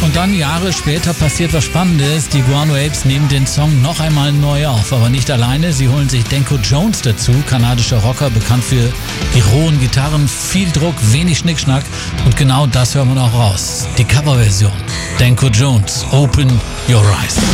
und dann Jahre später passiert was Spannendes. Die Guano Apes nehmen den Song noch einmal neu auf, aber nicht alleine. Sie holen sich Danko Jones dazu, kanadischer Rocker, bekannt für die rohen Gitarren, viel Druck, wenig Schnickschnack und genau das hören wir noch raus. Die Coverversion. Danko Jones, Open Your Eyes.